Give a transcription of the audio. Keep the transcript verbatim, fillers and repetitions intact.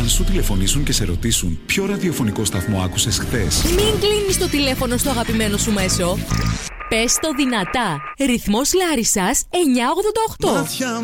Αν σου τηλεφωνήσουν και σε ρωτήσουν ποιο ραδιοφωνικό σταθμό άκουσες χθες, μην κλείνεις το τηλέφωνο στο αγαπημένο σου μέσο. Πες το δυνατά. Ρυθμός Λάρισσας εννιακόσια ογδόντα οκτώ.